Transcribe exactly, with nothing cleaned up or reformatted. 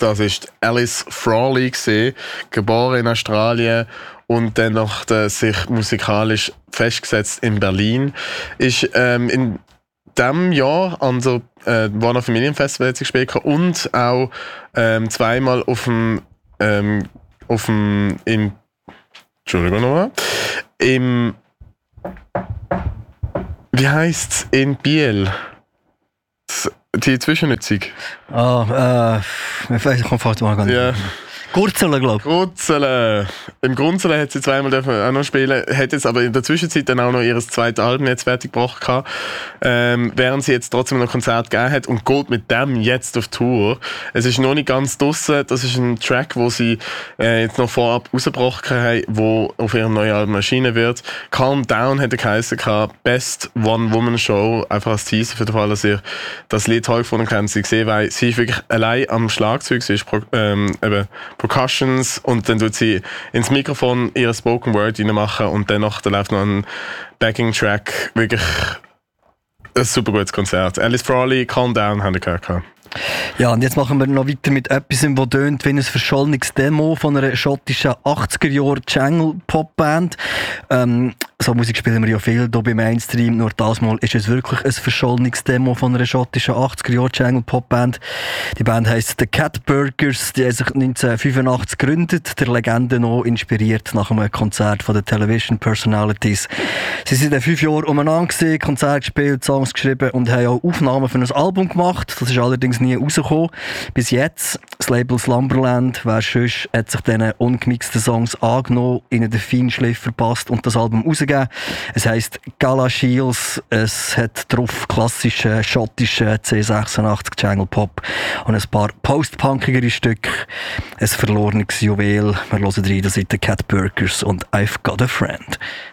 Das ist Alice Frawley gewesen, geboren in Australien und dann noch äh, sich musikalisch festgesetzt in Berlin. Ist ähm, in diesem Jahr an der äh, Warner Familienfestival gespielt und auch ähm, zweimal auf dem ähm, auf dem im Entschuldigung nochmal im wie heisst's in Biel? Die Zwischennutzung. Ah, äh, ich weiß, kommt fast mal gar nicht. Ja. Gurzelen, glaube ich. Gurzelen. Im Grundselen hat sie zweimal dürfen auch noch spielen, hat jetzt aber in der Zwischenzeit dann auch noch ihr zweites Album jetzt fertig gebracht, ähm, während sie jetzt trotzdem noch ein Konzert gegeben hat und geht mit dem jetzt auf Tour. Es ist noch nicht ganz draussen, das ist ein Track, wo sie äh, jetzt noch vorab rausgebracht haben, wo auf ihrem neuen Album erschienen wird. Calm Down hat er geheissen, Best One-Woman-Show, einfach als Teaser für den Fall, dass ihr das Lied toll gefunden habt, sie gesehen, weil sie ist wirklich allein am Schlagzeug, sie ist pro, ähm, eben Percussions und dann tut sie ins Mikrofon ihre Spoken Word reinmachen und danach dann läuft noch ein Backing-Track. Wirklich ein super gutes Konzert. Alice Frawley, Calm Down, haben wir gehört. Ja, und jetzt machen wir noch weiter mit etwas, das tönt wie ein verschollenes Demo von einer schottischen achtziger-Jahre-Jangle-Pop-Band. Ähm, so Musik spielen wir ja viel hier beim Mainstream, nur das Mal ist es wirklich ein verschollenes Demo von einer schottischen achtziger-Jahre-Jangle-Pop-Band. Die Band heisst The Cat Burgers, die haben sich neunzehnhundertfünfundachtzig gegründet, der Legende noch inspiriert nach einem Konzert von den Television Personalities. Sie sind in fünf Jahren umeinander gewesen, Konzerte gespielt, Songs geschrieben und haben auch Aufnahmen für ein Album gemacht. Das ist allerdings nie rausgekommen. Bis jetzt. Das Label Slumberland, wer sonst, hat sich diesen ungemixten Songs angenommen, ihnen den Feinschliff verpasst und das Album rausgegeben. Es heisst Gala Shields. Es hat drauf klassischen schottischen C sechsundachtzig Jungle Pop und ein paar postpunkigere Stücke. Ein verlorenes Juwel. Wir hören rein, das sind die Cat Burgers und I've Got a Friend.